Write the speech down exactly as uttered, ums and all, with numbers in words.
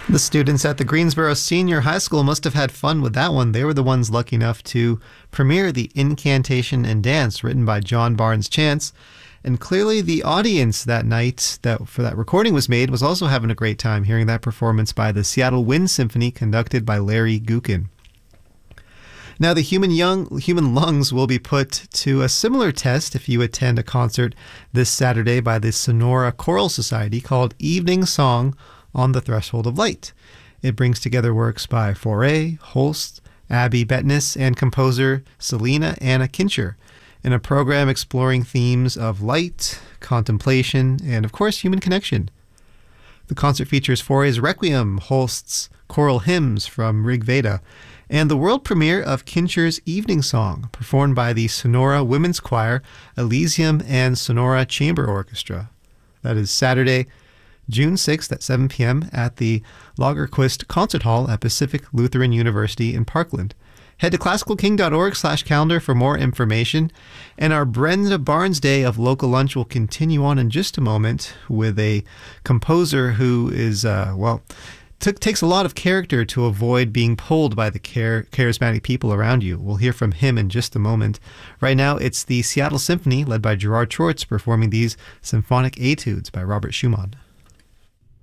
The students at the Greensboro Senior High School must have had fun with that one. They were the ones lucky enough to premiere the Incantation and Dance, written by John Barnes Chance. And clearly the audience that night that for that recording was made was also having a great time hearing that performance by the Seattle Wind Symphony, conducted by Larry Gukin. Now, the human young human lungs will be put to a similar test if you attend a concert this Saturday by the Sonora Choral Society called Evening Song on the Threshold of Light. It brings together works by Fauré, Holst, Abby Betness, and composer Selena Anna Kincher in a program exploring themes of light, contemplation, and, of course, human connection. The concert features Fauré's Requiem, Holst's choral hymns from Rig Veda, and the world premiere of Kincher's Evening Song, performed by the Sonora Women's Choir, Elysium, and Sonora Chamber Orchestra. That is Saturday, June sixth at seven p.m. at the Lagerquist Concert Hall at Pacific Lutheran University in Parkland. Head to classical king dot org slash calendar for more information. And our Brenda Barnes Day of Local Lunch will continue on in just a moment with a composer who is, uh, well, t- takes a lot of character to avoid being pulled by the char- charismatic people around you. We'll hear from him in just a moment. Right now, it's the Seattle Symphony, led by Gerard Schwartz, performing these symphonic etudes by Robert Schumann.